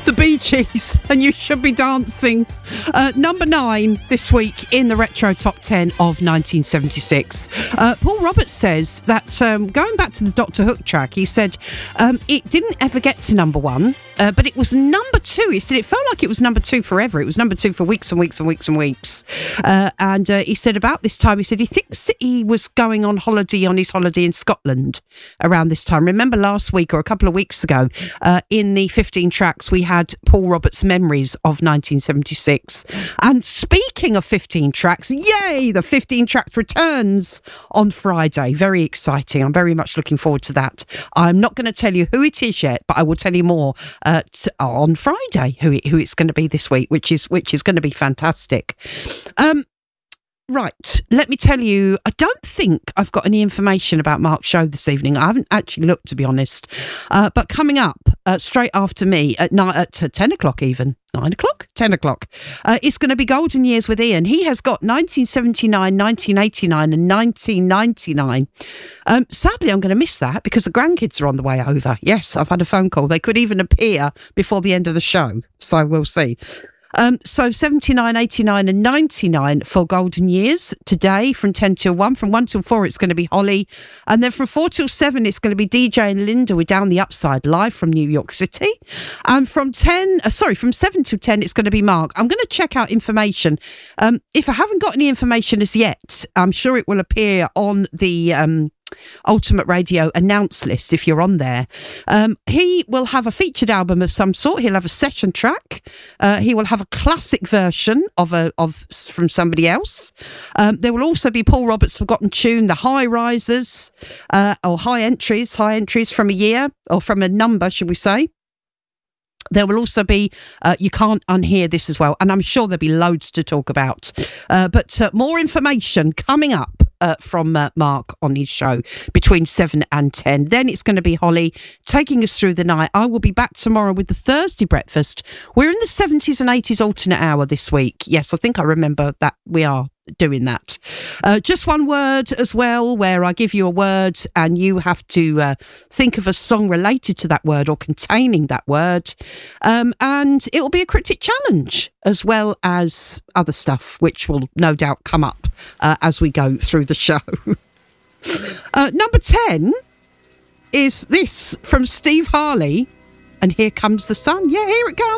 The Bee Gees, and You Should Be Dancing. Number 9 this week in the Retro Top 10 of 1976. Paul Roberts says that going back to the Dr. Hook track, he said it didn't ever get to number 1, but it was number 2. He said it felt like it was number 2 forever. It was number 2 for weeks and weeks and weeks and weeks. And he said about this time, he said he thinks he was going on his holiday in Scotland around this time. Remember last week or a couple of weeks ago, in the 15 tracks, we had Paul Roberts' Memories of 1976. And speaking of 15 tracks, yay, the 15 tracks returns on Friday. Very exciting. I'm very much looking forward to that. I'm not going to tell you who it is yet, but I will tell you more on Friday who it's going to be this week, which is going to be fantastic. Right, let me tell you, I don't think I've got any information about Mark's show this evening. I haven't actually looked, to be honest. But coming up straight after me at 10 o'clock even, 9 o'clock, 10 o'clock, it's going to be Golden Years with Ian. He has got 1979, 1989 and 1999. Sadly, I'm going to miss that because the grandkids are on the way over. Yes, I've had a phone call. They could even appear before the end of the show. So we'll see. So 79, 89 and 99 for Golden Years today from 10 till 1. From 1 till 4 it's going to be Holly, and then from 4 till 7 it's going to be DJ and Linda with Down the Upside live from New York City, and from 7 till 10 it's going to be Mark. I'm going to check out information. If I haven't got any information as yet, I'm sure it will appear on the Ultimate Radio announce list if you're on there. He will have a featured album of some sort. He'll have a session track. He will have a classic version of from somebody else. There will also be Paul Roberts' forgotten tune, the High Risers, or high entries from a year, or from a number, should we say. There will also be You Can't Unhear This as well, and I'm sure there'll be loads to talk about. But more information coming up from Mark on his show between 7 and 10. Then it's going to be Holly taking us through the night. I will be back tomorrow with the Thursday breakfast. We're in the 70s and 80s alternate hour this week. Yes, I think I remember that we are doing that. Just one word as well, where I give you a word and you have to think of a song related to that word or containing that word, and it will be a cryptic challenge as well as other stuff which will no doubt come up as we go through the show. Number 10 is this from Steve Harley, and Here Comes the Sun. Yeah, here it comes.